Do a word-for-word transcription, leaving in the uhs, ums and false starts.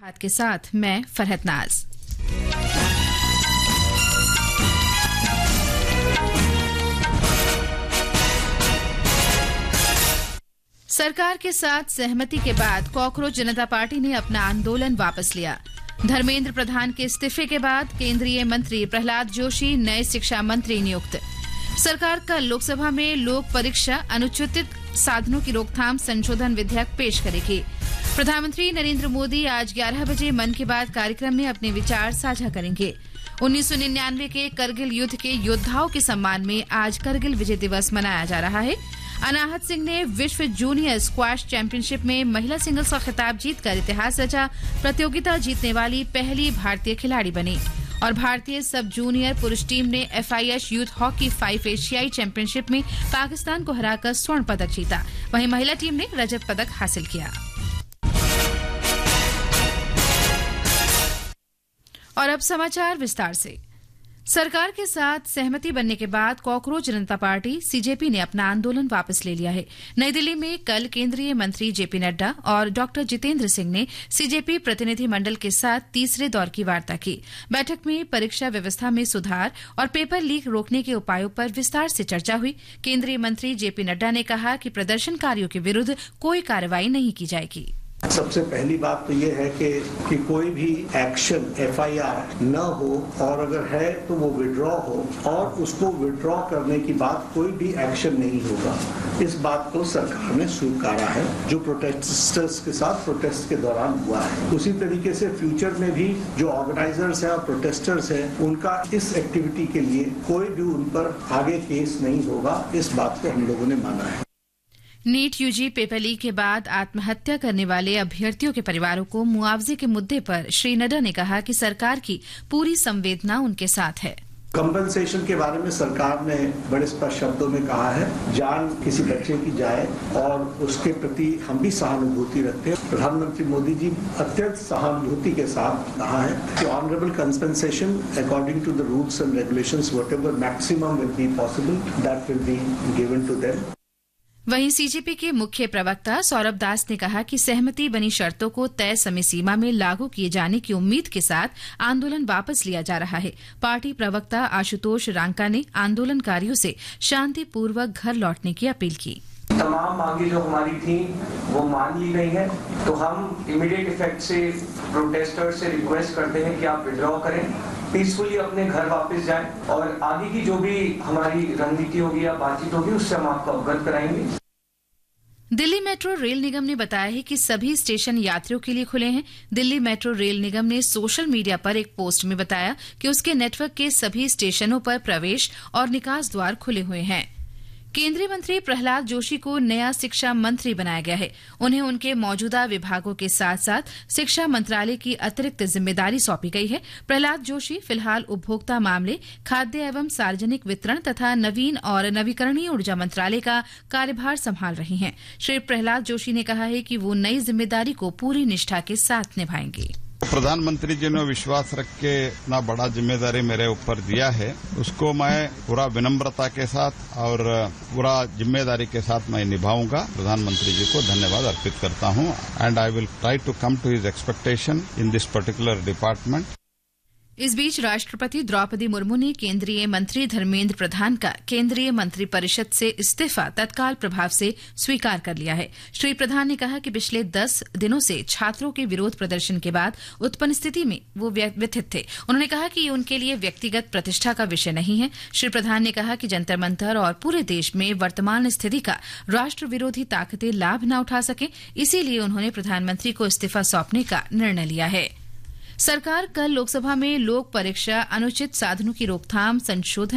बात के साथ मैं फरहत नाज। सरकार के साथ सहमति के बाद कॉकरोच जनता पार्टी ने अपना आंदोलन वापस लिया। धर्मेंद्र प्रधान के इस्तीफे के बाद केंद्रीय मंत्री प्रहलाद जोशी नए शिक्षा मंत्री नियुक्त। सरकार कल लोकसभा में लोक परीक्षा अनुचित साधनों की रोकथाम संशोधन विधेयक पेश करेगी। प्रधानमंत्री नरेंद्र मोदी आज ग्यारह बजे मन की बात कार्यक्रम में अपने विचार साझा करेंगे। उन्नीस सौ निन्यानवे के करगिल युद्ध के योद्धाओं के सम्मान में आज करगिल विजय दिवस मनाया जा रहा है। अनाहत सिंह ने विश्व जूनियर स्क्वैश चैंपियनशिप में महिला सिंगल्स का खिताब जीतकर इतिहास रचा। प्रतियोगिता जीतने वाली पहली भारतीय खिलाड़ी बनी। और भारतीय सब जूनियर पुरुष टीम ने एफआईएच यूथ हॉकी फाइव एशियाई चैंपियनशिप में पाकिस्तान को हराकर स्वर्ण पदक जीता। वहीं महिला टीम ने रजत पदक हासिल किया। और अब समाचार विस्तार से। सरकार के साथ सहमति बनने के बाद कॉकरोच जनता पार्टी सीजेपी ने अपना आंदोलन वापस ले लिया है। नई दिल्ली में कल केंद्रीय मंत्री जेपी नड्डा और डॉक्टर जितेंद्र सिंह ने सीजेपी प्रतिनिधि मंडल के साथ तीसरे दौर की वार्ता की। बैठक में परीक्षा व्यवस्था में सुधार और पेपर लीक रोकने के उपायों पर विस्तार से चर्चा हुई। केंद्रीय मंत्री जेपी नड्डा ने कहा कि प्रदर्शनकारियों के विरुद्ध कोई कार्रवाई नहीं की जाएगी। सबसे पहली बात तो ये है कि, कि कोई भी एक्शन एफआईआर न हो और अगर है तो वो विड्रॉ हो और उसको विड्रॉ करने की बाद कोई भी एक्शन नहीं होगा। इस बात को सरकार ने स्वीकारा है जो प्रोटेस्टर्स के साथ प्रोटेस्ट के दौरान हुआ है। उसी तरीके से फ्यूचर में भी जो ऑर्गेनाइजर्स हैं और प्रोटेस्टर्स हैं उनका इस एक्टिविटी के लिए कोई भी उन पर आगे केस नहीं होगा। इस बात को हम लोगों ने माना है। नीट यूजी पेपर लीक के बाद आत्महत्या करने वाले अभ्यर्थियों के परिवारों को मुआवजे के मुद्दे पर श्री नड्डा ने कहा कि सरकार की पूरी संवेदना उनके साथ है। कंपनसेशन के बारे में सरकार ने बड़े स्पष्ट शब्दों में कहा है, जान किसी बच्चे की जाए और उसके प्रति हम भी सहानुभूति रखते हैं। प्रधानमंत्री मोदी जी अत्यंत सहानुभूति के साथ कहा है कि honourable compensation according to the rules and regulations whatever maximum will be possible that will be given to them. वहीं सीजेपी के मुख्य प्रवक्ता सौरभ दास ने कहा कि सहमति बनी शर्तों को तय समय सीमा में लागू किए जाने की उम्मीद के साथ आंदोलन वापस लिया जा रहा है। पार्टी प्रवक्ता आशुतोष रांका ने आंदोलनकारियों से शांतिपूर्वक घर लौटने की अपील की। तमाम मांगे जो हमारी थी वो मान ली गई है, तो हम इमीडिएट इफेक्ट से प्रोटेस्टर्स से रिक्वेस्ट करते हैं कि आप विड्रॉ करें, पीसफुली अपने घर वापस जाएं और आगे की जो भी हमारी रणनीति होगी या बातचीत होगी उससे हम आपको अवगत कराएंगे। दिल्ली मेट्रो रेल निगम ने बताया है कि सभी स्टेशन यात्रियों के लिए खुले हैं। दिल्ली मेट्रो रेल निगम ने सोशल मीडिया पर एक पोस्ट में बताया कि उसके नेटवर्क के सभी स्टेशनों पर प्रवेश और निकास द्वार खुले हुए हैं। केंद्रीय मंत्री प्रहलाद जोशी को नया शिक्षा मंत्री बनाया गया है। उन्हें उनके मौजूदा विभागों के साथ साथ शिक्षा मंत्रालय की अतिरिक्त जिम्मेदारी सौंपी गई है। प्रहलाद जोशी फिलहाल उपभोक्ता मामले, खाद्य एवं सार्वजनिक वितरण तथा नवीन और नवीकरणीय ऊर्जा मंत्रालय का कार्यभार संभाल रहे हैं। श्री प्रहलाद जोशी ने कहा है कि वो नई जिम्मेदारी को पूरी निष्ठा के साथ निभाएंगे। प्रधानमंत्री जी ने विश्वास रख के इतना बड़ा जिम्मेदारी मेरे ऊपर दिया है, उसको मैं पूरा विनम्रता के साथ और पूरा जिम्मेदारी के साथ मैं निभाऊंगा। प्रधानमंत्री जी को धन्यवाद अर्पित करता हूं and I will try to come to his expectation in this particular department. इस बीच राष्ट्रपति द्रौपदी मुर्मू ने केंद्रीय मंत्री धर्मेंद्र प्रधान का केंद्रीय मंत्रिपरिषद से इस्तीफा तत्काल प्रभाव से स्वीकार कर लिया है। श्री प्रधान ने कहा कि पिछले दस दिनों से छात्रों के विरोध प्रदर्शन के बाद उत्पन्न स्थिति में वो व्यथित थे। उन्होंने कहा कि ये उनके लिए व्यक्तिगत प्रतिष्ठा का विषय नहीं है। श्री प्रधान ने कहा कि जंतर मंतर और पूरे देश में वर्तमान स्थिति का राष्ट्र विरोधी ताकतें लाभ न उठा सके, इसीलिए उन्होंने प्रधानमंत्री को इस्तीफा सौंपने का निर्णय लिया है। सरकार कल लोकसभा में लोक परीक्षा अनुचित साधनों की रोकथाम संशोधन